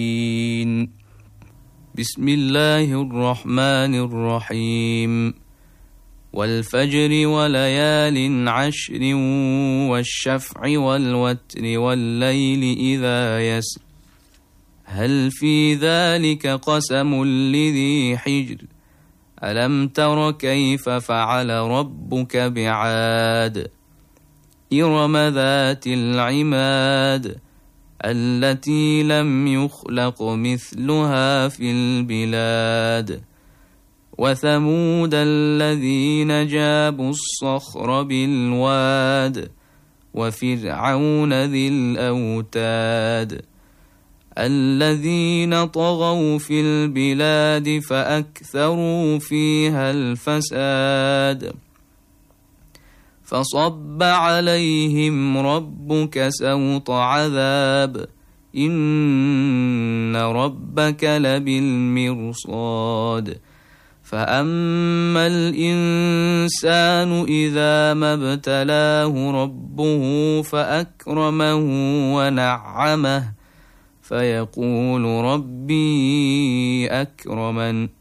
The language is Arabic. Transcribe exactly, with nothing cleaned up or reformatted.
بسم الله الرحمن الرحيم والفجر وليال عشر والشفع والوتر والليل إذا يسر هل في ذلك قسم لذي حجر ألم تر كيف فعل ربك بعاد إرم ذات العماد التي لم يخلق مثلها في البلاد وثمود الذين جابوا الصخر بالواد وفرعون ذي الأوتاد الذين طغوا في البلاد فأكثروا فيها الفساد فصب عليهم ربك سوط عذاب إن ربك لبالمرصاد فأما الإنسان إذا ما ابتلاه ربه فأكرمه ونعمه فيقول ربي أكرمن